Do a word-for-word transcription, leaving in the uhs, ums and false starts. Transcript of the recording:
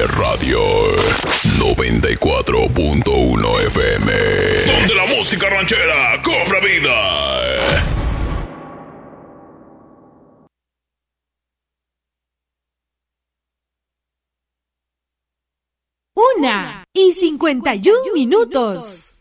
Radio noventa y cuatro punto uno F M, donde la música ranchera cobra vida. Una y cincuenta y un minutos.